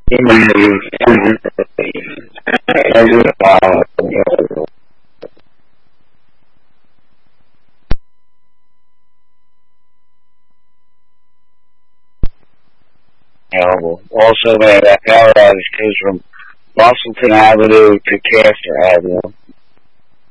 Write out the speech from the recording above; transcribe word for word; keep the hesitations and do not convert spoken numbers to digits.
Also, man, that power outage goes from Washington Avenue to Castor Avenue.